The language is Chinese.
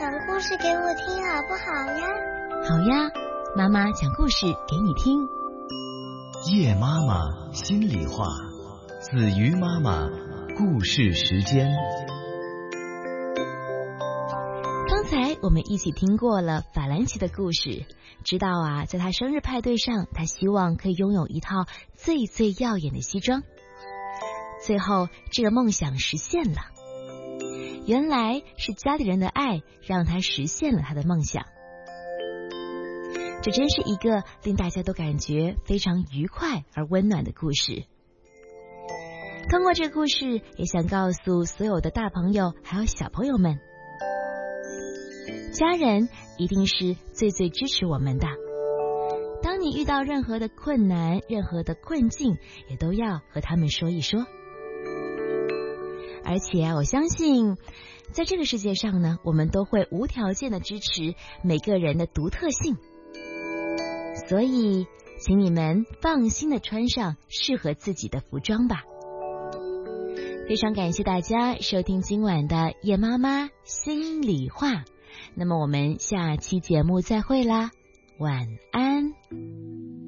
讲故事给我听好不好呀？ 好呀，妈妈讲故事给你听。 叶妈妈心里话，子瑜妈妈故事时间。 刚才我们一起听过了法兰奇的故事，知道啊，在他生日派对上，他希望可以拥有一套最最耀眼的西装。最后，这个梦想实现了。原来是家里人的爱让他实现了他的梦想。这真是一个令大家都感觉非常愉快而温暖的故事。通过这个故事，也想告诉所有的大朋友还有小朋友们，家人一定是最最支持我们的。当你遇到任何的困难、任何的困境，也都要和他们说一说。而且我相信在这个世界上呢，我们都会无条件的支持每个人的独特性。所以请你们放心的穿上适合自己的服装吧。非常感谢大家收听今晚的叶妈妈心里话，那么我们下期节目再会啦，晚安。